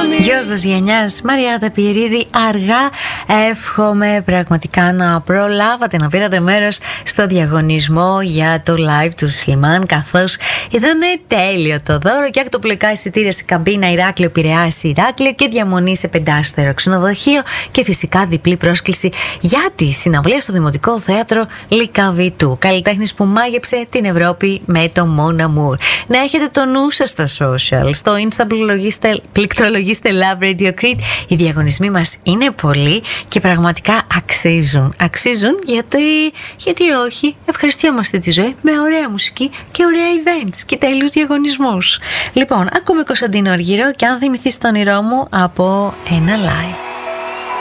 Γιώργος Γιαννιάς, Μαριάτα Πιερίδη. Αργά εύχομαι πραγματικά να προλάβατε να πήρατε μέρος στο διαγωνισμό για το live του Σλιμάν, καθώς ήταν τέλειο το δώρο και ακτοπλοϊκά εισιτήρια σε καμπίνα Ηράκλειο Πειραιάς Ηράκλειο και διαμονή σε 5-αστερο ξενοδοχείο και φυσικά διπλή πρόσκληση για τη συναυλία στο Δημοτικό Θέατρο Λυκαβητού. Καλλιτέχνης που μάγεψε την Ευρώπη με το Mon Amour. Να έχετε το νου σας στα social, στο Insta πληκτρολογήστε Love Radio Crete. Οι διαγωνισμοί μας είναι πολλοί και πραγματικά αξίζουν. Αξίζουν γιατί όχι, ευχαριστιόμαστε τη ζωή με ωραία μουσική και ωραία events και τέλειους διαγωνισμούς. Λοιπόν, ακούμε Κωνσταντίνο Αργυρό και αν θυμηθείς το όνειρό μου από ένα live.